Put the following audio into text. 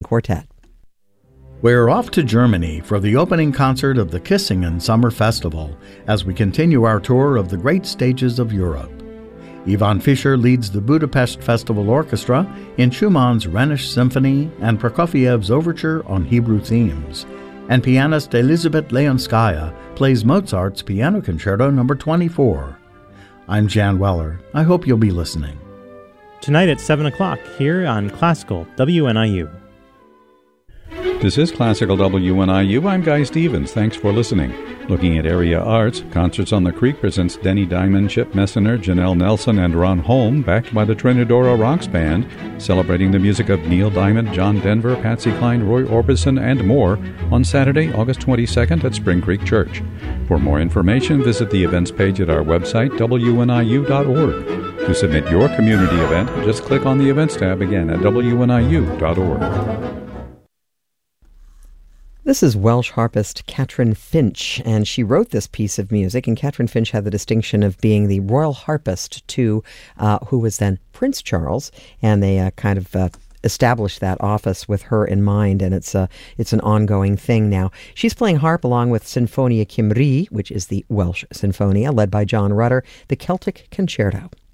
Quartet. We're off to Germany for the opening concert of the Kissingen Summer Festival as we continue our tour of the great stages of Europe. Ivan Fischer leads the Budapest Festival Orchestra in Schumann's Rhenish Symphony and Prokofiev's Overture on Hebrew themes, and pianist Elizabeth Leonskaya plays Mozart's Piano Concerto No. 24. I'm Jan Weller. I hope you'll be listening. Tonight at 7 o'clock here on Classical WNIU. This is Classical WNIU. I'm Guy Stevens. Thanks for listening. Looking at area arts, Concerts on the Creek presents Denny Diamond, Chip Messiner, Janelle Nelson, and Ron Holm, backed by the Trinidora Rocks Band, celebrating the music of Neil Diamond, John Denver, Patsy Cline, Roy Orbison, and more on Saturday, August 22nd at Spring Creek Church. For more information, visit the events page at our website, wniu.org. To submit your community event, just click on the events tab again at wniu.org. This is Welsh harpist Catherine Finch, and she wrote this piece of music, and Catherine Finch had the distinction of being the royal harpist to who was then Prince Charles, and they established that office with her in mind, and it's an ongoing thing now. She's playing harp along with Sinfonia Cymru, which is the Welsh Sinfonia, led by John Rutter, the Celtic Concerto.